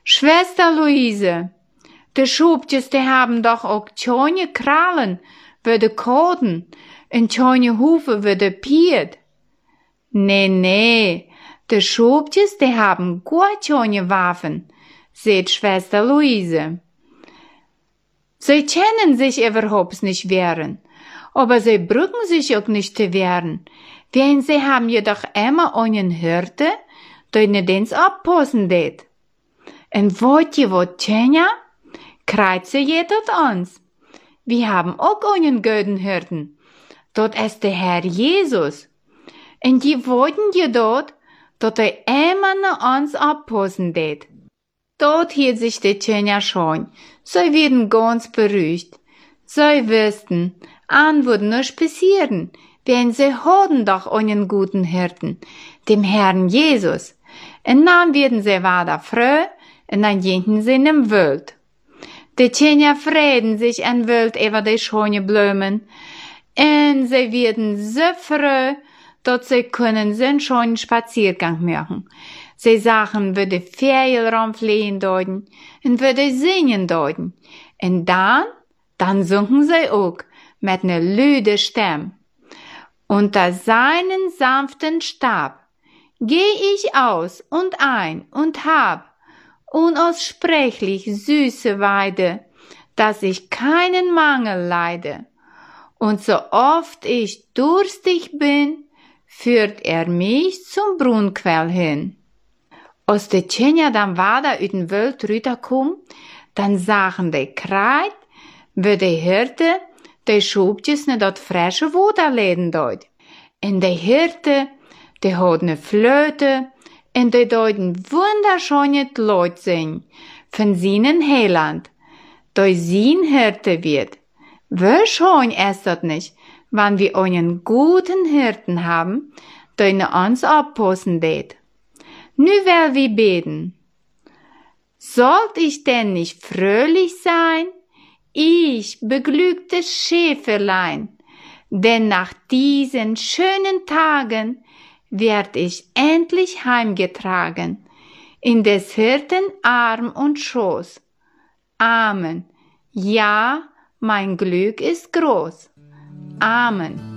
Schwester Luise, de Schubtjes, die haben doch auch tjonje Krallen für de Koden en tjonje Hufe für de Piet. Nee, de Schubtjes, die haben gut tjonje Waffen, sagt Schwester Luise. Sie kennen sich überhaupt nicht wehren, aber sie brücken sich auch nicht zu wehren, denn sie haben jedoch immer einen Hirte, der nicht ins abpassen det. Und wollt ihr was tjenja? Kreit sie jedoch uns. Wir haben auch einen guten Hirten. Dort ist der Herr Jesus. Und die wollten jedoch, dass immer nach uns abpassen det. Dort hielt sich die Tjenja schon. Sie werden ganz beruhigt. Sie wüssten, an würde nichts passieren, denn sie hatten doch einen guten Hirten, dem Herrn Jesus. Und dann werden sie weiter fröh, und dann gingen sie in den Wald. Die Tjenja freuen sich an Wald über die schöne Blumen, und sie werden so fröh, dass sie können so einen schönen Spaziergang machen. Sie sagen, wie die Vögel rumfliegen dort, und wie die singen dort. Und dann singen sie auch mit einer lüden Stimme. Unter seinen sanften Stab geh ich aus und ein und hab unaussprechlich süße Weide, dass ich keinen Mangel leide. Und so oft ich durstig bin, führt er mich zum Brunnenquell hin. Als die Tjenja dann weiter in den Wald rüberkommen, dann sagen die Kreit, wie die Hirte, die Schubtjes nicht dort frische Wasser läden dort. Und die Hirte, die hat ne Flöte, und die deuten wunderschöne Lied singen, von seinen Heiland, durch sein Hirte wird. Wie schön ist das nicht, wenn wir einen guten Hirten haben, der uns abpassen wird. Nu will wir beten. Sollt ich denn nicht fröhlich sein, ich beglücktes Schäferlein, denn nach diesen schönen Tagen werd ich endlich heimgetragen, in des Hirten Arm und Schoß. Amen. Ja, mein Glück ist groß. Amen.